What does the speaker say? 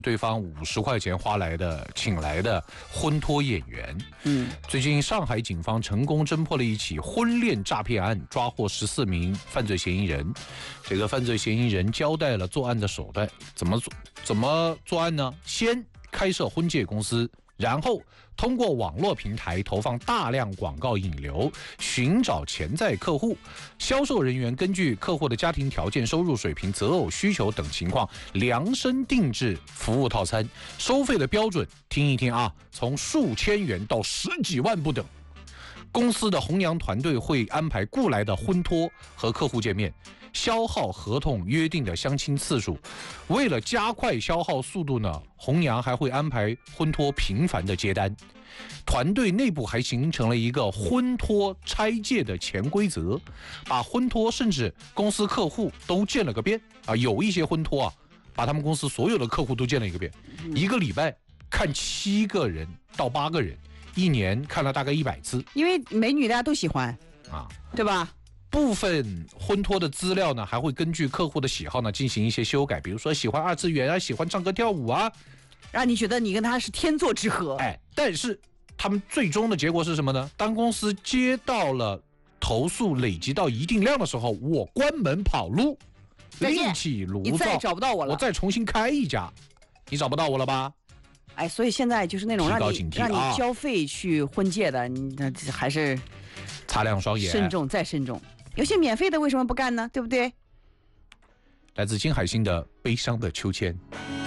对方50块钱请来的婚托演员。最近上海警方成功侦破了一起婚恋诈骗案，抓获14名犯罪嫌疑人。这个犯罪嫌疑人交代了作案的手段，怎么作案呢？先开设婚介公司，然后通过网络平台投放大量广告引流，寻找潜在客户。销售人员根据客户的家庭条件、收入水平、择偶需求等情况，量身定制服务套餐。收费的标准听一听啊，从数千元到10几万不等。公司的红娘团队会安排雇来的婚托和客户见面，消耗合同约定的相亲次数。为了加快消耗速度呢，红娘还会安排婚托频繁的接单。团队内部还形成了一个婚托拆借的潜规则，把婚托甚至公司客户都见了个遍啊！有一些婚托啊，把他们公司所有的客户都见了一个遍，一个礼拜看7个人到8个人。1年看了大概100次， 因为美女大家都喜欢啊，对吧？ 部分婚托的资料呢，还会根据客户的喜好呢进行一些修改，比如说喜欢2次元啊，喜欢唱歌跳舞啊， 让你觉得你跟他是天作之合。 但是他们最终的结果是什么呢？当公司接到了投诉累积到一定量的时候，我关门跑路，另起炉灶， 你再找不到我了， 我再重新开一家，你找不到我了吧？ 所以现在就是那种让你交费去婚介的，你还是擦亮双眼， 慎重再慎重。有些免费的为什么不干呢？对不对？ 来自金海心的《悲伤的秋千》。